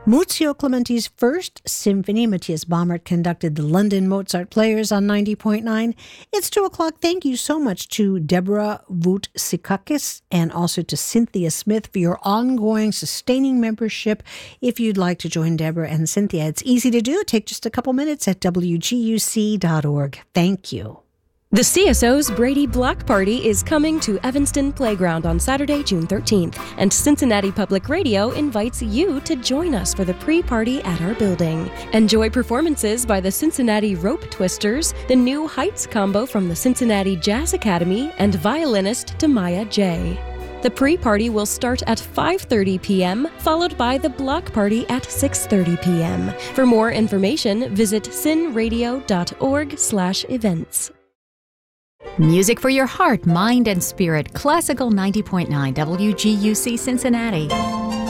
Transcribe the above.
Muzio Clementi's first symphony. Matthias Baumert conducted the London Mozart Players on 90.9. It's 2 o'clock. Thank you so much to Deborah Vout-Sikakis and also to Cynthia Smith for your ongoing sustaining membership. If you'd like to join Deborah and Cynthia, it's easy to do. Take just a couple minutes at wguc.org. Thank you. The CSO's Brady Block Party is coming to Evanston Playground on Saturday, June 13th, and Cincinnati Public Radio invites you to join us for the pre-party at our building. Enjoy performances by the Cincinnati Rope Twisters, the New Heights combo from the Cincinnati Jazz Academy, and violinist Tamaya J. The pre-party will start at 5:30 p.m., followed by the block party at 6:30 p.m. For more information, visit cinradio.org/events. Music for your heart, mind, and spirit. Classical 90.9 WGUC Cincinnati.